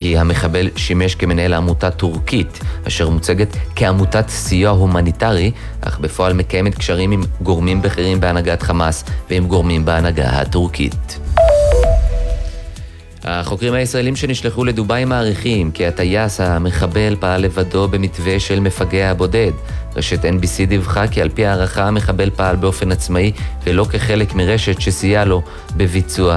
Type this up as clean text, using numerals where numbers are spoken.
כי המחבל שימש כמנהל עמותה טורקית, אשר מוצגת כעמותת סיוע הומניטרי, אך בפועל מקיימת קשרים עם גורמים בכירים בהנהגת חמאס ועם גורמים בהנהגה הטורקית. החוקרים הישראלים שנשלחו לדובאי מעריכים כי הטייס המחבל פעל לבדו במתווה של מפגע הבודד. רשת NBC דיווחה כי על פי הערכה המחבל פעל באופן עצמאי ולא כחלק מרשת שסייע לו בביצוע